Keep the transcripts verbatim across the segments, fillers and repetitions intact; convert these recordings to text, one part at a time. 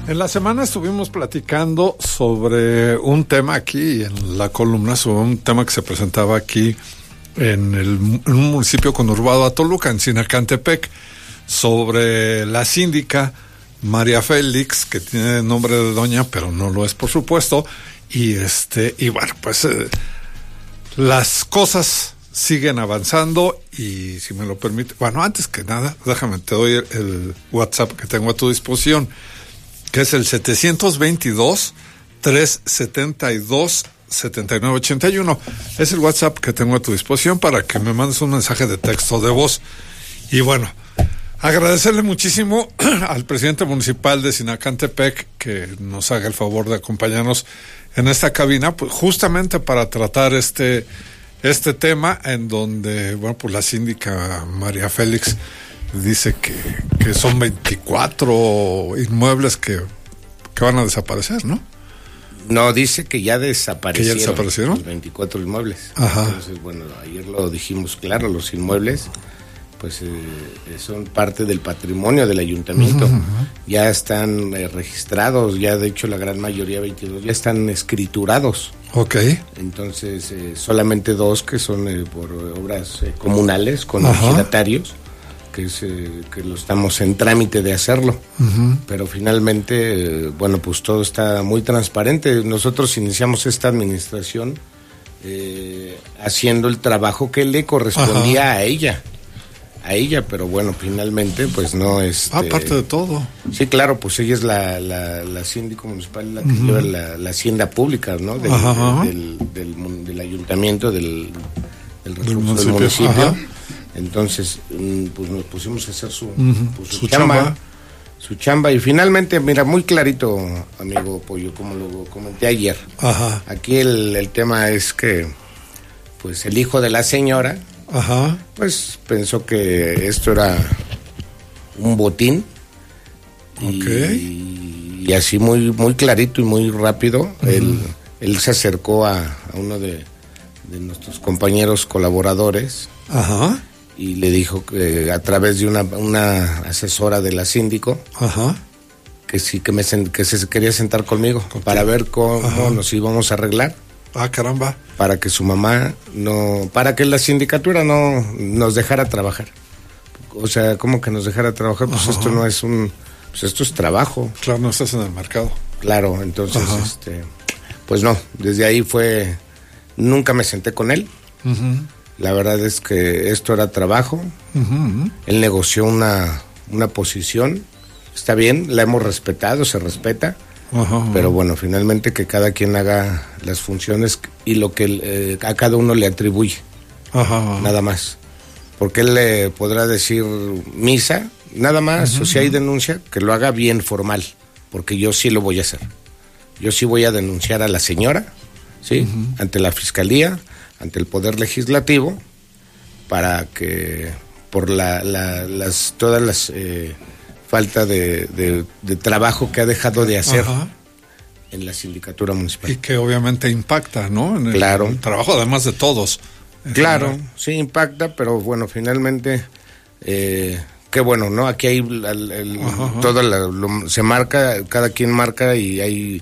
En la semana estuvimos platicando sobre un tema aquí en la columna, sobre un tema que se presentaba aquí en, el, en un municipio conurbado a Toluca, en Sinacantepec, sobre la síndica María Félix, que tiene nombre de doña, pero no lo es, por supuesto, y este, y bueno, pues eh, las cosas siguen avanzando y si me lo permite, bueno, antes que nada, déjame, te doy el, el WhatsApp que tengo a tu disposición, que es el setecientos veintidós, trescientos setenta y dos, setenta y nueve ochenta y uno. Es el WhatsApp que tengo a tu disposición para que me mandes un mensaje de texto de voz. Y bueno, agradecerle muchísimo al presidente municipal de Sinacantepec que nos haga el favor de acompañarnos en esta cabina, pues justamente para tratar este, este tema en donde, bueno, pues la síndica María Félix dice que, que son veinticuatro inmuebles que, que van a desaparecer, ¿no? No, dice que ya desaparecieron. ¿Que ya desaparecieron? Los veinticuatro inmuebles. Ajá. Entonces, bueno, ayer lo dijimos claro, los inmuebles pues eh, son parte del patrimonio del ayuntamiento. Uh-huh, uh-huh. Ya están eh, registrados, ya de hecho la gran mayoría, veintidós, ya están escriturados. Ok. Entonces, eh, solamente dos que son eh, por obras eh, comunales con ejidatarios, que es eh, que lo estamos en trámite de hacerlo. Uh-huh. Pero finalmente, eh, bueno, pues todo está muy transparente. Nosotros iniciamos esta administración eh, haciendo el trabajo que le correspondía uh-huh. a ella. a ella, pero bueno, finalmente pues no es... Ah, aparte de todo. Sí, claro, pues ella es la, la, la síndico municipal, la que uh-huh. lleva la, la hacienda pública, ¿no? Del, del, del, del, del ayuntamiento, del, del, del municipio. Del municipio. Entonces, pues nos pusimos a hacer su, uh-huh. pues, su, su chamba, chamba, su chamba, y finalmente, mira, muy clarito, amigo Pollo, como lo comenté ayer. Ajá. Aquí el, el tema es que, pues el hijo de la señora... Ajá. Pues pensó que esto era un botín. Okay. Y, y así muy muy clarito y muy rápido, uh-huh. él, él se acercó a, a uno de, de nuestros compañeros colaboradores. Ajá. Y le dijo que a través de una, una asesora de la síndico, ajá. que sí, que, me, que se quería sentar conmigo okay. para ver cómo ajá. nos íbamos a arreglar. Ah, caramba. Para que su mamá no, para que la sindicatura no nos dejara trabajar. O sea, ¿cómo que nos dejara trabajar? Pues ajá. esto no es un, pues esto es trabajo. Claro, no estás en el mercado. Claro, entonces, ajá. este, pues no, desde ahí fue, nunca me senté con él. Uh-huh. La verdad es que esto era trabajo. Uh-huh. Él negoció una, una posición, está bien, la hemos respetado, se respeta. Ajá, ajá. Pero bueno, finalmente que cada quien haga las funciones y lo que eh, a cada uno le atribuye, ajá, ajá. nada más, porque él le podrá decir misa, nada más, ajá, o si hay denuncia, que lo haga bien formal, porque yo sí lo voy a hacer, yo sí voy a denunciar a la señora, sí, ajá. ante la fiscalía, ante el poder legislativo, para que por la, la las todas las eh, falta de, de, de trabajo que ha dejado de hacer ajá. en la sindicatura municipal. Y que obviamente impacta, ¿no? En el, claro. el trabajo además de todos. Claro, general. Sí impacta, pero bueno, finalmente, eh, qué bueno, ¿no? Aquí hay el, el, todo la, lo, se marca, cada quien marca y hay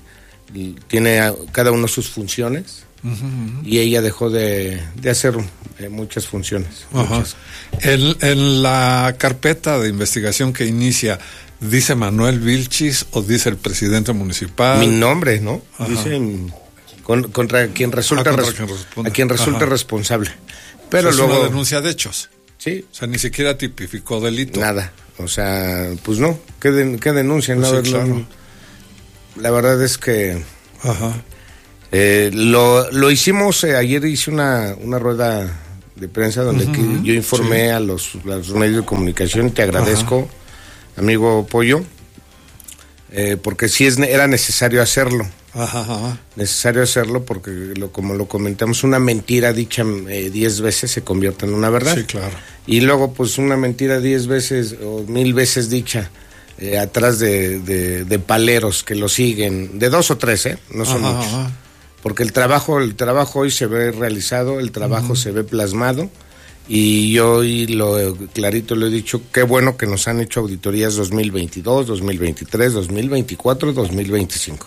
tiene a, cada uno sus funciones. Uh-huh, uh-huh. Y ella dejó de, de hacer eh, muchas funciones. Uh-huh. Muchas. En, en la carpeta de investigación que inicia, ¿dice Manuel Vilchis o dice el presidente municipal? Mi nombre, ¿no? Ajá. Dice con, contra quien resulta, ah, contra res, quien a quien resulta Ajá. responsable. Pero o sea, luego es una denuncia de hechos. Sí. O sea, ni siquiera tipificó delito. Nada. O sea, pues no. ¿Qué, de, qué denuncian? Pues la, sí, claro. la verdad es que... Ajá. Eh, lo, lo hicimos, eh, ayer hice una, una rueda de prensa donde uh-huh, yo informé sí. a, los, a los medios de comunicación. Te agradezco, ajá. amigo Pollo, eh, porque sí es, era necesario hacerlo. Ajá, ajá. Necesario hacerlo porque, lo, como lo comentamos, una mentira dicha eh, diez veces se convierte en una verdad. Sí, claro. Y luego, pues, una mentira diez veces o mil veces dicha eh, atrás de, de, de paleros que lo siguen, de dos o tres, ¿eh? No son ajá, muchos. Ajá. Porque el trabajo, el trabajo hoy se ve realizado, el trabajo uh-huh. se ve plasmado Y yo y lo clarito lo he dicho, qué bueno que nos han hecho auditorías dos mil veintidós, dos mil veintitrés, dos mil veinticuatro, dos mil veinticinco.